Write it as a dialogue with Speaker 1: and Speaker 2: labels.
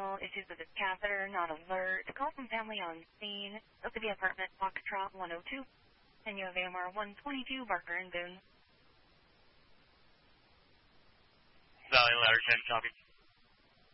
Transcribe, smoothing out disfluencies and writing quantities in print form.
Speaker 1: additional issues with his catheter, not alert. A call from family on scene. OCB apartment, Foxtrot 102. And you have AMR 122, Barker and Boone.
Speaker 2: Valley Ladder 10, copy.